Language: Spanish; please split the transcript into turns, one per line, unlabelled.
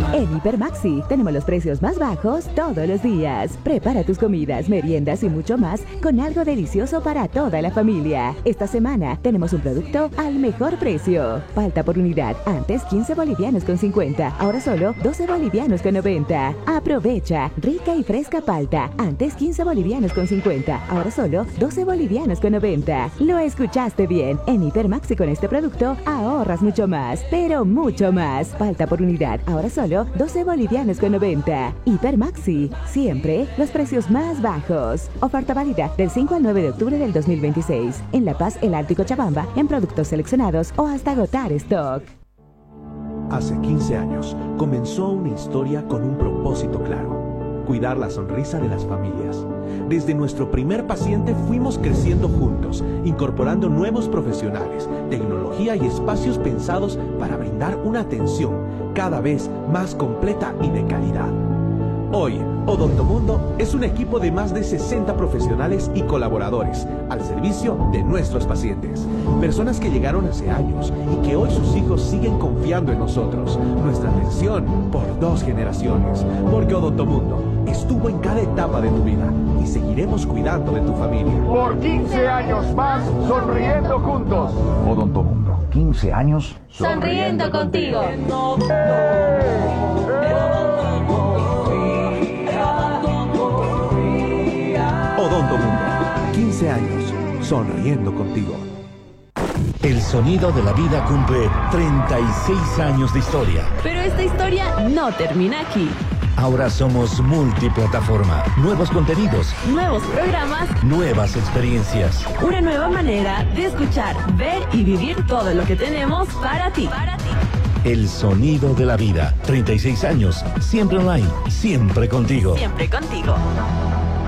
En Hipermaxi tenemos los precios más bajos todos los días. Prepara tus comidas, meriendas y mucho más con algo delicioso para toda la familia. Esta semana tenemos un producto al mejor precio. Palta por unidad, antes 15 bolivianos con 50, ahora solo 12 bolivianos con 90. Aprovecha, rica y fresca palta, antes 15 bolivianos con 50, ahora solo 12 bolivianos con 90. Lo escuchaste bien, en Hipermaxi con este producto ahorras mucho más, pero mucho más. Palta por unidad, ahora solo 12 bolivianos con 90. Hipermaxi, siempre los precios más bajos. Oferta válida del 5 al 9 de octubre del 2026. En La Paz, El Alto y Cochabamba, en productos seleccionados o hasta agotar stock.
Hace 15 años comenzó una historia con un propósito claro: cuidar la sonrisa de las familias. Desde nuestro primer paciente fuimos creciendo juntos, incorporando nuevos profesionales, tecnología y espacios pensados para brindar una atención cada vez más completa y de calidad. Hoy, Odontomundo es un equipo de más de 60 profesionales y colaboradores al servicio de nuestros pacientes. Personas que llegaron hace años y que hoy sus hijos siguen confiando en nosotros. Nuestra atención por 2 generaciones. Porque Odontomundo estuvo en cada etapa de tu vida y seguiremos cuidando de tu familia.
Por 15 años más, sonriendo juntos.
Odontomundo, 15 años
sonriendo contigo.
Odontomundo, 15 años sonriendo contigo.
El sonido de la vida cumple 36 años de historia.
Pero esta historia no termina aquí.
Ahora somos multiplataforma, nuevos contenidos,
nuevos programas,
nuevas experiencias.
Una nueva manera de escuchar, ver y vivir todo lo que tenemos para ti.
El sonido de la vida, 36 años, siempre online, siempre contigo.
Siempre contigo.